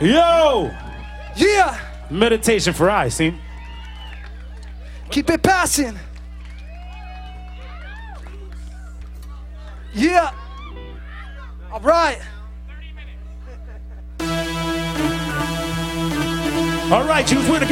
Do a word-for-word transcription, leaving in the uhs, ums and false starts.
Yo! Yeah! Meditation for eyes, see? Keep it passing. Yeah. All right. All right, you was with